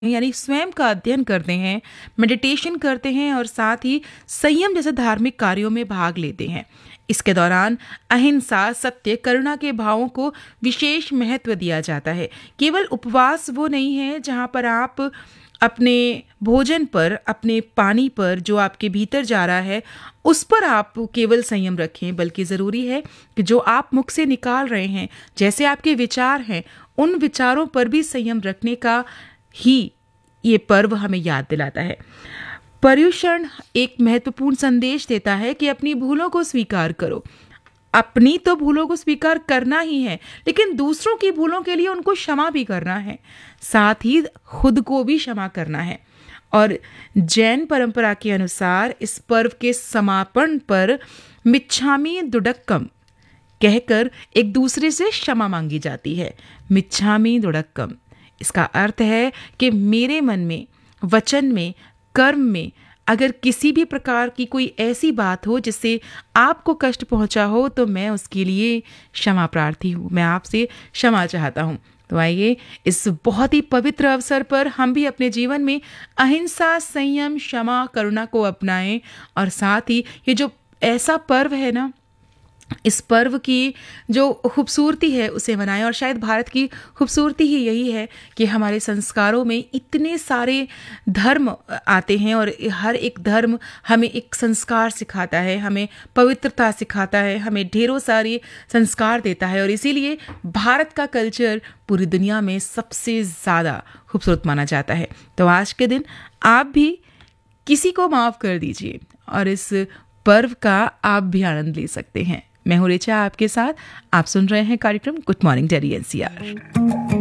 यानी स्वयं का अध्ययन करते हैं, मेडिटेशन करते हैं और साथ ही संयम जैसे धार्मिक कार्यों में भाग लेते हैं। इसके दौरान अहिंसा, सत्य, करुणा के भावों को विशेष महत्व दिया जाता है। केवल उपवास वो नहीं है जहाँ पर आप अपने भोजन पर, अपने पानी पर, जो आपके भीतर जा रहा है उस पर आप केवल संयम रखें, बल्कि ज़रूरी है कि जो आप मुख से निकाल रहे हैं, जैसे आपके विचार हैं, उन विचारों पर भी संयम रखने का ही ये पर्व हमें याद दिलाता है। पर्युषण एक महत्वपूर्ण संदेश देता है कि अपनी भूलों को स्वीकार करो। अपनी तो भूलों को स्वीकार करना ही है, लेकिन दूसरों की भूलों के लिए उनको क्षमा भी करना है, साथ ही खुद को भी क्षमा करना है। और जैन परंपरा के अनुसार इस पर्व के समापन पर मिच्छामी दुडक्कम कहकर एक दूसरे से क्षमा मांगी जाती है। मिच्छामी दुडक्कम, इसका अर्थ है कि मेरे मन में, वचन में, कर्म में अगर किसी भी प्रकार की कोई ऐसी बात हो जिससे आपको कष्ट पहुंचा हो तो मैं उसके लिए क्षमा प्रार्थी हूँ, मैं आपसे क्षमा चाहता हूँ। तो आइए इस बहुत ही पवित्र अवसर पर हम भी अपने जीवन में अहिंसा, संयम, क्षमा, करुणा को अपनाएं और साथ ही ये जो ऐसा पर्व है ना, इस पर्व की जो खूबसूरती है उसे मनाएं। और शायद भारत की खूबसूरती ही यही है कि हमारे संस्कारों में इतने सारे धर्म आते हैं और हर एक धर्म हमें एक संस्कार सिखाता है, हमें पवित्रता सिखाता है, हमें ढेरों सारे संस्कार देता है। और इसीलिए भारत का कल्चर पूरी दुनिया में सबसे ज़्यादा खूबसूरत माना जाता है। तो आज के दिन आप भी किसी को माफ़ कर दीजिए और इस पर्व का आप भी आनंद ले सकते हैं। मैं हूँ ऋचा आपके साथ। आप सुन रहे हैं कार्यक्रम गुड मॉर्निंग दिल्ली एनसीआर।